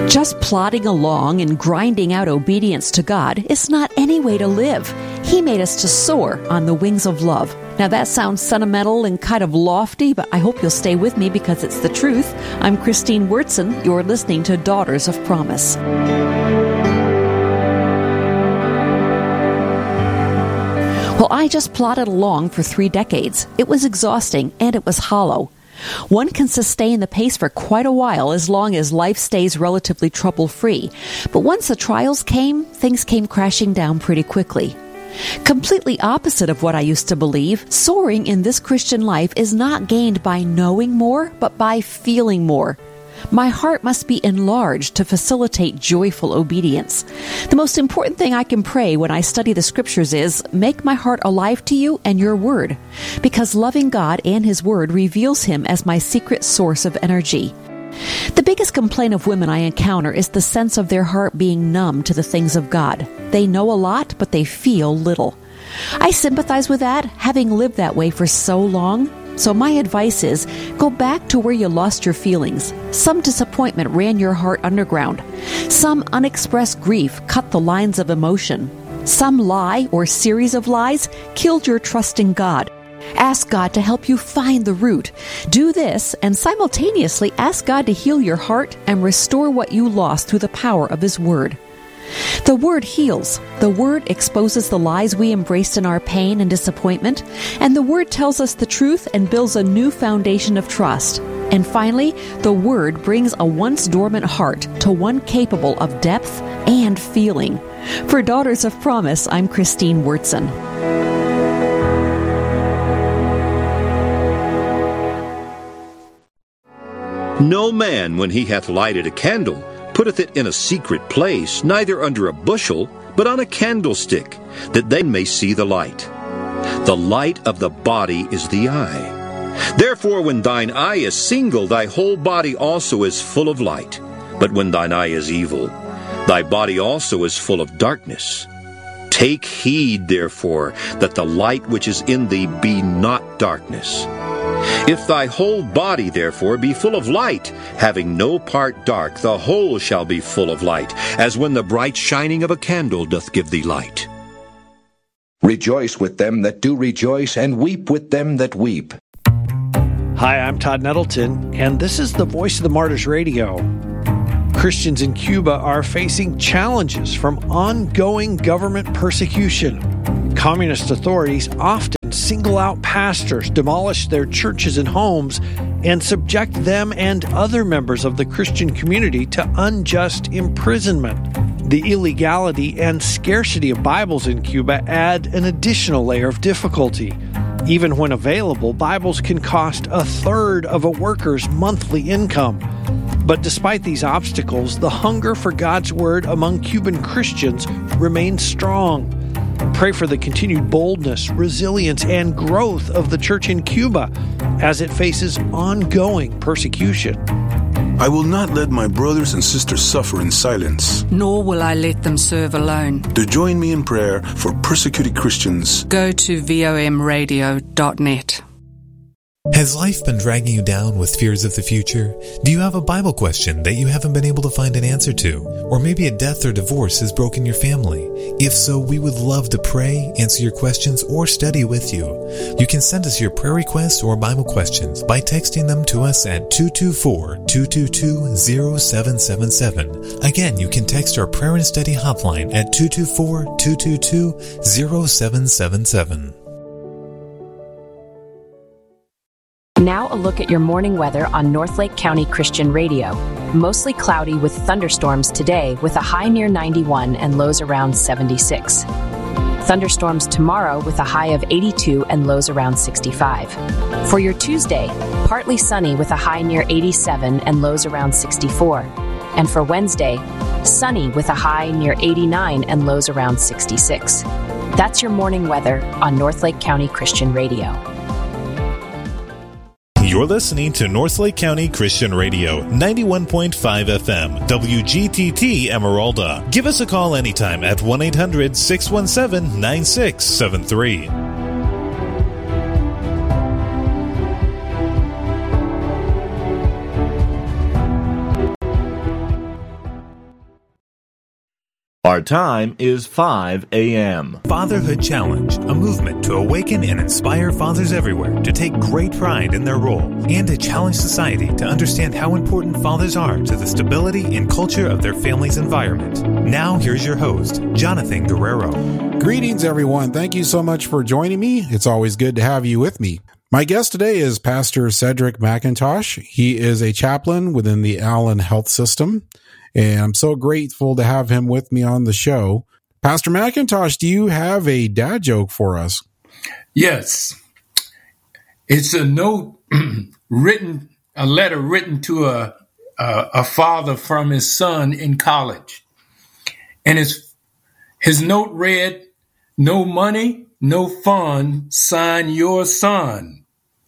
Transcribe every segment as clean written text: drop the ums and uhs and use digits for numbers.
Just plodding along and grinding out obedience to God is not any way to live. He made us to soar on the wings of love. Now that sounds sentimental and kind of lofty, but I hope you'll stay with me because it's the truth. I'm Christine Wurtson. You're listening to Daughters of Promise. Well, I just plodded along for 3 decades. It was exhausting and it was hollow. One can sustain the pace for quite a while as long as life stays relatively trouble-free. But once the trials came, things came crashing down pretty quickly. Completely opposite of what I used to believe, soaring in this Christian life is not gained by knowing more, but by feeling more. My heart must be enlarged to facilitate joyful obedience. The most important thing I can pray when I study the Scriptures is, make my heart alive to you and your Word, because loving God and His Word reveals Him as my secret source of energy. The biggest complaint of women I encounter is the sense of their heart being numb to the things of God. They know a lot, but they feel little. I sympathize with that, having lived that way for so long. So my advice is, go back to where you lost your feelings. Some disappointment ran your heart underground. Some unexpressed grief cut the lines of emotion. Some lie or series of lies killed your trust in God. Ask God to help you find the root. Do this and simultaneously ask God to heal your heart and restore what you lost through the power of His Word. The Word heals. The Word exposes the lies we embraced in our pain and disappointment, and the Word tells us the truth and builds a new foundation of trust. And finally, the Word brings a once dormant heart to one capable of depth and feeling. For Daughters of Promise, I'm Christine Wurtson. No man, when he hath lighted a candle, putteth it in a secret place, neither under a bushel, but on a candlestick, that they may see the light. The light of the body is the eye. Therefore, when thine eye is single, thy whole body also is full of light. But when thine eye is evil, thy body also is full of darkness. Take heed, therefore, that the light which is in thee be not darkness. If thy whole body, therefore, be full of light, having no part dark, the whole shall be full of light, as when the bright shining of a candle doth give thee light. Rejoice with them that do rejoice, and weep with them that weep. Hi, I'm Todd Nettleton, and this is the Voice of the Martyrs Radio. Christians in Cuba are facing challenges from ongoing government persecution. Communist authorities often single out pastors, demolish their churches and homes, and subject them and other members of the Christian community to unjust imprisonment. The illegality and scarcity of Bibles in Cuba add an additional layer of difficulty. Even when available, Bibles can cost a third of a worker's monthly income. But despite these obstacles, the hunger for God's Word among Cuban Christians remains strong. Pray for the continued boldness, resilience, and growth of the church in Cuba as it faces ongoing persecution. I will not let my brothers and sisters suffer in silence. Nor will I let them serve alone. To join me in prayer for persecuted Christians, go to vomradio.net. Has life been dragging you down with fears of the future? Do you have a Bible question that you haven't been able to find an answer to? Or maybe a death or divorce has broken your family? If so, we would love to pray, answer your questions, or study with you. You can send us your prayer requests or Bible questions by texting them to us at 224-222-0777. Again, you can text our prayer and study hotline at 224-222-0777. Now a look at your morning weather on Northlake County Christian Radio. Mostly cloudy with thunderstorms today with a high near 91 and lows around 76. Thunderstorms tomorrow with a high of 82 and lows around 65. For your Tuesday, partly sunny with a high near 87 and lows around 64. And for Wednesday, sunny with a high near 89 and lows around 66. That's your morning weather on Northlake County Christian Radio. You're listening to Northlake County Christian Radio, 91.5 FM, WGTT Emeralda. Give us a call anytime at 1-800-617-9673. Our time is 5 a.m. Fatherhood Challenge, a movement to awaken and inspire fathers everywhere to take great pride in their role and to challenge society to understand how important fathers are to the stability and culture of their family's environment. Now, here's your host, Jonathan Guerrero. Greetings, everyone. Thank you so much for joining me. It's always good to have you with me. My guest today is Pastor Cedric McIntosh. He is a chaplain within the Allen Health System, and I'm so grateful to have him with me on the show. Pastor McIntosh, do you have a dad joke for us? Yes. It's a note a letter written to a father from his son in college. And his note read, "No money, no fun, sign your son."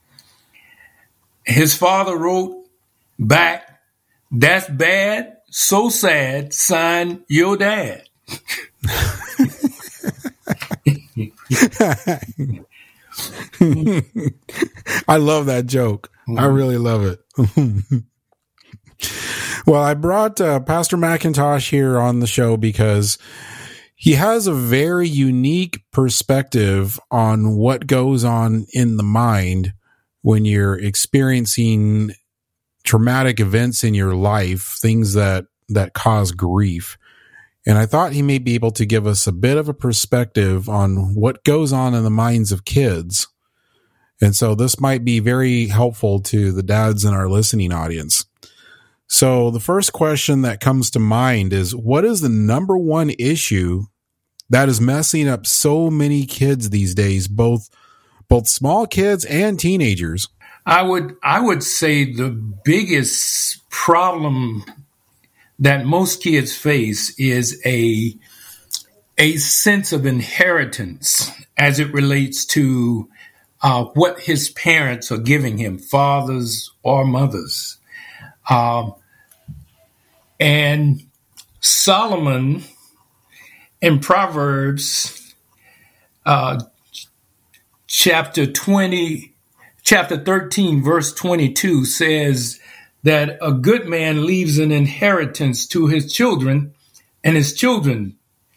His father wrote back, "That's bad, so sad, sign your dad." I love that joke. I really love it. Well, I brought Pastor McIntosh here on the show because he has a very unique perspective on what goes on in the mind when you're experiencing traumatic events in your life, things that cause grief. And I thought he may be able to give us a bit of a perspective on what goes on in the minds of kids. And so this might be very helpful to the dads in our listening audience. So the first question that comes to mind is, what is the number one issue that is messing up so many kids these days, both small kids and teenagers? I would say the biggest problem that most kids face is a sense of inheritance as it relates to what his parents are giving him, fathers or mothers. And Solomon in Proverbs chapter 13, verse 22 says that a good man leaves an inheritance to his children and his children.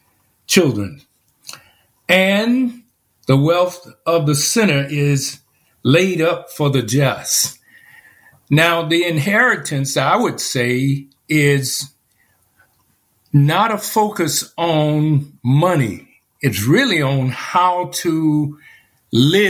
And the wealth of the sinner is laid up for the just. Now, the inheritance, I would say, is not a focus on money. It's really on how to live